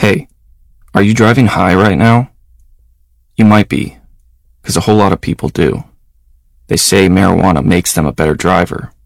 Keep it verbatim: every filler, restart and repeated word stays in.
Hey, are you driving high right now? You might be, because a whole lot of people do. They say marijuana makes them a better driver.